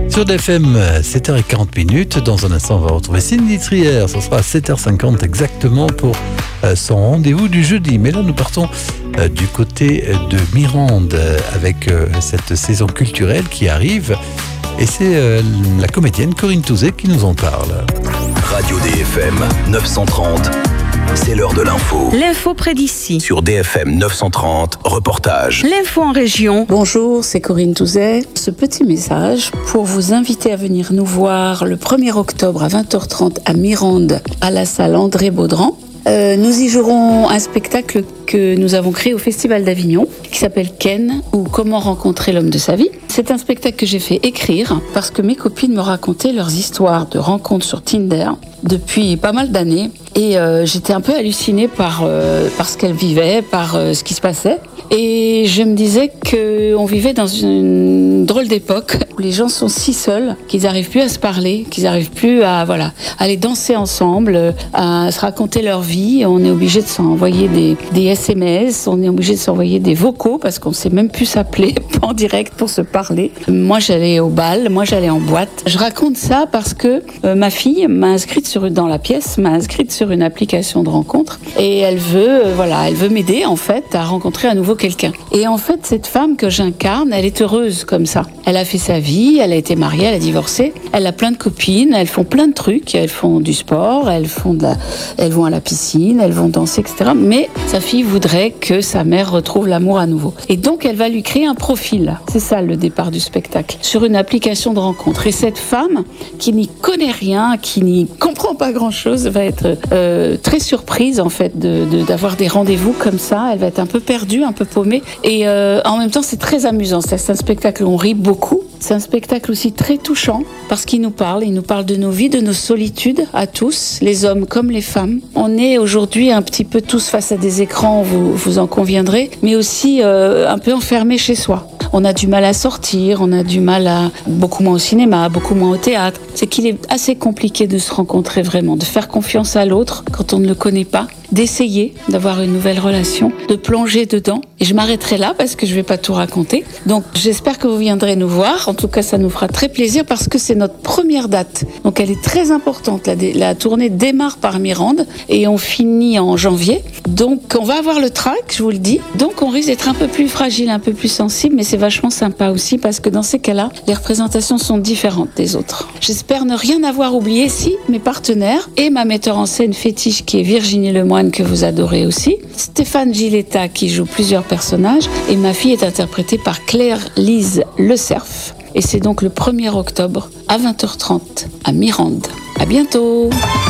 Sur DFM, 7h40. Dans un instant, on va retrouver Cindy Trier. Ce sera à 7h50 exactement pour son rendez-vous du jeudi. Mais là, nous partons du côté de Mirande avec cette saison culturelle qui arrive. Et c'est la comédienne Corinne Touzet qui nous en parle. Radio DFM 930, c'est l'heure de l'info. L'info près d'ici. Sur DFM 930, reportage. L'info en région. Bonjour, c'est Corinne Touzet. Ce petit message pour vous inviter à venir nous voir le 1er octobre à 20h30 à Mirande, à la salle André Baudran. Nous y jouerons un spectacle que nous avons créé au Festival d'Avignon, qui s'appelle Ken, ou Comment rencontrer l'homme de sa vie. C'est un spectacle que j'ai fait écrire parce que mes copines me racontaient leurs histoires de rencontres sur Tinder depuis pas mal d'années. Et j'étais un peu hallucinée par ce qu'elles vivaient, par ce qui se passait. Et je me disais qu'on vivait dans une drôle d'époque où les gens sont si seuls qu'ils n'arrivent plus à se parler, qu'ils n'arrivent plus à aller danser ensemble, à se raconter leur vie. On est obligé de s'envoyer des SMS, on est obligé de s'envoyer des vocaux parce qu'on ne sait même plus s'appeler en direct pour se parler. Moi, j'allais au bal, moi, j'allais en boîte. Je raconte ça parce que ma fille m'a inscrite dans la pièce, m'a inscrite sur une application de rencontre et elle veut m'aider en fait à rencontrer à nouveau quelqu'un. Et en fait, cette femme que j'incarne, elle est heureuse comme ça. Elle a fait sa vie, elle a été mariée, elle a divorcé, elle a plein de copines, elles font plein de trucs, elles font du sport, elles vont à la piscine, elles vont danser, etc. Mais sa fille voudrait que sa mère retrouve l'amour à nouveau. Et donc, elle va lui créer un profil. C'est ça le départ du spectacle. Sur une application de rencontre. Et cette femme, qui n'y connaît rien, qui n'y comprend pas grand-chose, va être très surprise en fait d'avoir des rendez-vous comme ça. Elle va être un peu perdue, un peu paumée. Et en même temps, c'est très amusant. C'est un spectacle où on rit beaucoup. C'est un spectacle aussi très touchant parce qu'il nous parle de nos vies, de nos solitudes à tous, les hommes comme les femmes. On est aujourd'hui un petit peu tous face à des écrans, vous en conviendrez, mais aussi un peu enfermés chez soi. On a du mal à sortir, on a du mal beaucoup moins au cinéma, beaucoup moins au théâtre. C'est qu'il est assez compliqué de se rencontrer vraiment, de faire confiance à l'autre quand on ne le connaît pas, d'essayer d'avoir une nouvelle relation, de plonger dedans. Et je m'arrêterai là parce que je vais pas tout raconter. Donc j'espère que vous viendrez nous voir. En tout cas, ça nous fera très plaisir parce que c'est notre première date. Donc elle est très importante. La tournée démarre par Mirande et on finit en janvier. Donc on va avoir le trac, je vous le dis. Donc on risque d'être un peu plus fragile, un peu plus sensible, mais c'est vachement sympa aussi parce que dans ces cas-là, les représentations sont différentes des autres. J'espère ne rien avoir oublié si mes partenaires et ma metteur en scène fétiche qui est Virginie Lemoine que vous adorez aussi, Stéphane Giletta qui joue plusieurs personnages et ma fille est interprétée par Claire-Lise Le Cerf. Et c'est donc le 1er octobre à 20h30 à Mirande. À bientôt!